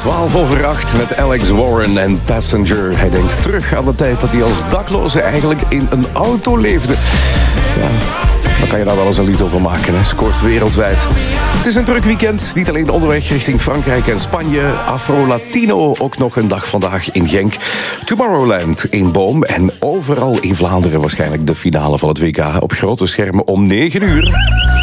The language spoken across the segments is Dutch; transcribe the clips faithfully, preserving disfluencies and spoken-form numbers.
twaalf over acht met Alex Warren en Passenger. Hij denkt terug aan de tijd dat hij als dakloze eigenlijk in een auto leefde. Ja, dan kan je daar wel eens een lied over maken, hè. Scoort wereldwijd. Het is een druk weekend. Niet alleen onderweg richting Frankrijk en Spanje. Afro-Latino ook nog een dag vandaag in Genk. Tomorrowland in Boom. En overal in Vlaanderen waarschijnlijk de finale van het W K. Op grote schermen om negen uur.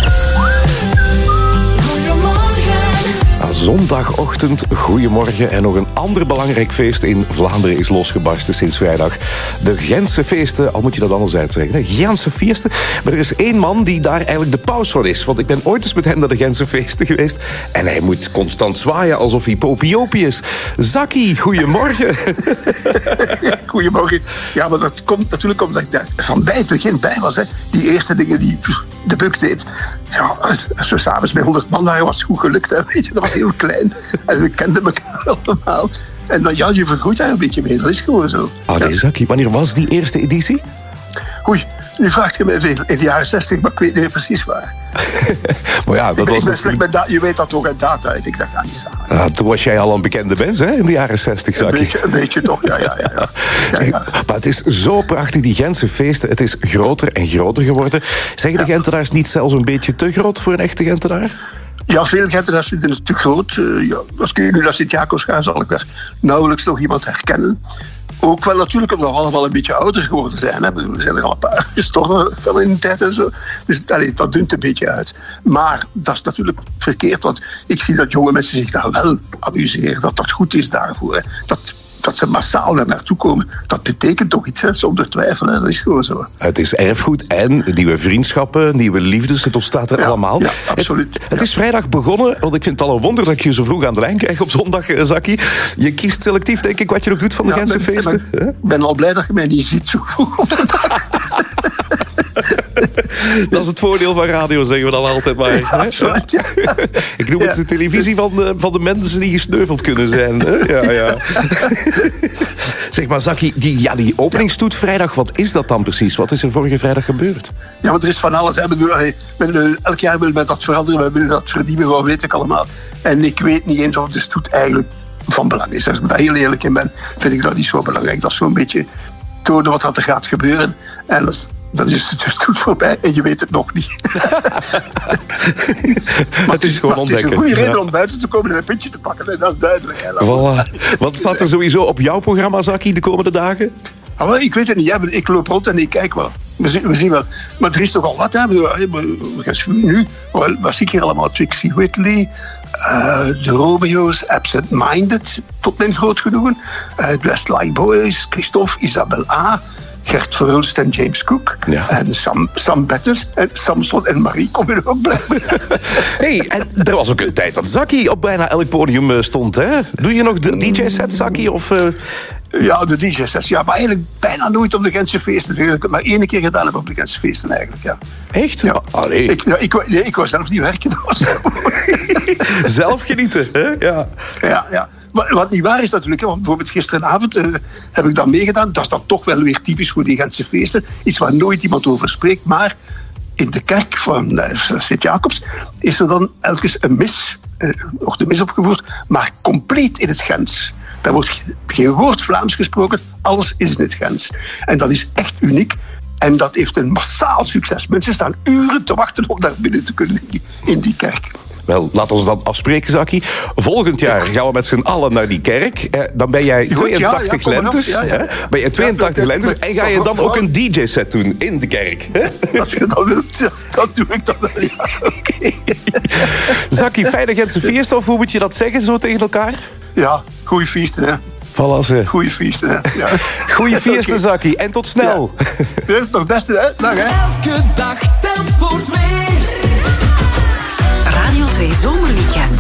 Zondagochtend, goedemorgen. En nog een ander belangrijk feest in Vlaanderen is losgebarsten sinds vrijdag. De Gentse feesten, al moet je dat anders uitzeggen. Hè? Gentse feesten. Maar er is één man die daar eigenlijk de paus van is. Want ik ben ooit eens met hem naar de Gentse feesten geweest. En hij moet constant zwaaien alsof hij popiopi is. Zaki, goedemorgen. Goedemorgen. Ja, maar dat komt natuurlijk omdat ik daar van bij het begin bij was. Hè. Die eerste dingen die de Buk deed. Ja, als we s'avonds bij honderd man waren, was het goed gelukt. Hè. Weet je, dat was heel klein. En we kenden elkaar allemaal. En dan, ja, je vergroeit daar een beetje mee. Dat is gewoon zo. Ah, nee, Zaki. Wanneer was die eerste editie? Oei, nu vraagt je mij veel. In de jaren zestig, maar ik weet niet precies waar. Maar ja, dat ik ben, was ik ben natuurlijk... slecht met da- je weet dat toch uit data. Ik denk, dat gaat niet samen. Ah, toen was jij al een bekende mens, hè, in de jaren zestig, Zaki. Een beetje, een beetje toch, ja, ja, ja. ja. ja, ja. Maar het is zo prachtig, die Gentse feesten. Het is groter en groter geworden. Zeggen de Ja. Gentenaars niet zelfs een beetje te groot voor een echte Gentenaar? Ja, veel Gentenaars vinden het te groot. Uh, ja, als ik nu naar Sint-Jacobs ga, zal ik daar nauwelijks nog iemand herkennen. Ook wel natuurlijk omdat we allemaal een beetje ouder geworden zijn. Hè. We zijn er al een paar gestorven van in de tijd en zo. Dus allee, dat dunt een beetje uit. Maar dat is natuurlijk verkeerd, want ik zie dat jonge mensen zich daar wel amuseren. Dat dat goed is daarvoor. Hè. Dat, dat ze massaal daar naartoe komen. Dat betekent toch iets, hè, zonder twijfel. Hè. Dat is gewoon zo. Het is erfgoed en nieuwe vriendschappen, nieuwe liefdes. Het ontstaat er Ja, allemaal. ja, absoluut. Het, het is vrijdag begonnen, want ik vind het al een wonder dat ik je zo vroeg aan de lijn krijg op zondag, eh, Zaki. Je kiest selectief, denk ik, wat je ook doet van de Ja, Gentse ben- feesten. ben- Ik ben al blij dat je mij niet ziet zo vroeg op de dag. Dat is het voordeel van radio, zeggen we dan altijd maar. Ja, hè? absoluut, ja. Ik noem het Ja. de televisie van de, van de mensen die gesneuveld kunnen zijn. Hè? Ja, ja. Zeg maar, Zaki, die, ja, die openingstoet vrijdag, wat is dat dan precies? Wat is er vorige vrijdag gebeurd? Ja, want er is van alles. Hè. Bedoel, allee, we willen- elk jaar willen we dat veranderen, we willen dat verdienen, wat weet ik allemaal. En ik weet niet eens of de stoet eigenlijk van belang is. Als ik daar heel eerlijk in ben, vind ik dat niet zo belangrijk. Dat is zo'n beetje tonen wat er gaat gebeuren. En dat is, dan is het de stoet voorbij en je weet het nog niet. Maar Het is gewoon maar het is ontdekken. een goede reden Ja. om buiten te komen en een puntje te pakken. Hè. Dat is duidelijk. Hè. Dat Voilà. Wat staat er sowieso op jouw programma, Zaki, de komende dagen? Ah, wel, ik weet het niet. Hè. Ik loop rond en ik kijk wel. We zien, we zien wel. Maar er is toch al wat. Hè. We, we, we, nu, wel, wat zie ik hier allemaal? Trixie Whitley, uh, de Romeo's, Absent Minded, tot mijn groot genoegen. Uh, Dressed Like Boys, Christophe, Isabel A., Gert Verhulst en James Cook. Ja. En Sam, Sam Betters en Samson en Marie komen er ook bij. Hey, en er was ook een tijd dat Zaki op bijna elk podium eh, stond, hè? Doe je nog de D J-set, Zaki? Of, uh... Ja, de D J-sets. Ja, maar eigenlijk bijna nooit op de Gentse feesten. Ik heb het maar één keer gedaan op de Gentse feesten eigenlijk, ja. Echt? Ja. Allee. Ik, ja, ik, wou- nee, ik wou zelf niet werken. Dat was Zelf genieten, hè? Ja. Ja, ja. Maar wat niet waar is natuurlijk, hè, want bijvoorbeeld gisteravond uh, heb ik dat meegedaan. Dat is dan toch wel weer typisch voor die Gentse feesten. Iets waar nooit iemand over spreekt. Maar in de kerk van uh, Sint-Jacobs is er dan elke een mis, uh, wordt de mis opgevoerd, maar compleet in het Gents. Daar wordt geen woord Vlaams gesproken, alles is in het Gents. En dat is echt uniek. En dat heeft een massaal succes. Mensen staan uren te wachten om daar binnen te kunnen in die kerk. Wel, laat ons dan afspreken, Zaki. Volgend jaar gaan we met z'n allen naar die kerk. Eh, dan ben jij Goed, ja, tweeëntachtig ja, kom maar op. lentes. Ja, ja, ja. hè? Ben je tweeëntachtig Ja, ja, lentes en ga je dan ook een D J-set doen in de kerk. Hè? Als je dat wilt, ja, dat doe ik dan wel. Ja, oké. Zaki, fijne Gentse feest, of hoe moet je dat zeggen zo tegen elkaar? Ja, goeie feesten, hè. Voilà, ze. Goeie feesten, hè. Ja. Goeie feesten, Oké. Zaki. En tot snel. Ja. Ja, nog beste, hè. Dag, hè. Elke dag telt voor twee. Radio twee Zomerweekend.